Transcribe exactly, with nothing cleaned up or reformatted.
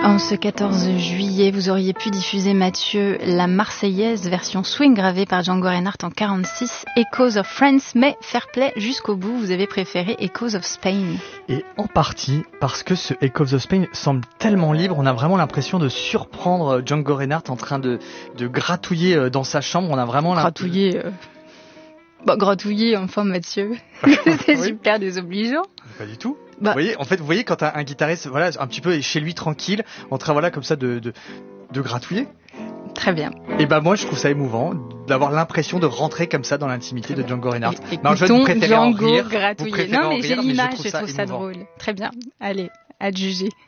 En ce quatorze juillet, vous auriez pu diffuser, Mathieu, la Marseillaise version swing gravée par Django Reinhardt en quarante-six, Echoes of France, mais fair play jusqu'au bout, vous avez préféré Echoes of Spain. Et en partie parce que ce Echoes of Spain semble tellement libre, on a vraiment l'impression de surprendre Django Reinhardt en train de, de gratouiller dans sa chambre, on a vraiment Gratouiller euh... Bah, gratouiller, enfin, Mathieu, c'est oui. Super désobligeant. Pas du tout. Bah, vous voyez, en fait, vous voyez quand un, un guitariste, voilà, un petit peu chez lui tranquille, en train, voilà, comme ça, de, de, de gratouiller. Très bien. Et bah moi, je trouve ça émouvant d'avoir l'impression de rentrer comme ça dans l'intimité de Django Reinhardt. É- non, je vais vous préférer Django en rire. Gratouiller. Non, mais j'ai l'image, je trouve ça, ça drôle. Très bien. Allez, à te juger.